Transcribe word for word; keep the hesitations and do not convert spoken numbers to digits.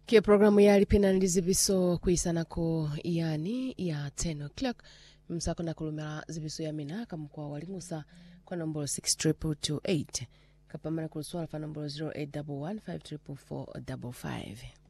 Kia programu ya lipina nilizibiso kuisanako yani ya ten o'clock. Msako na kulumela zibiso ya mina kama kwa walimusa kwa nomboro six triple two eight. Kapamana kuluswala fa nomboro zero eight one one five triple four five five.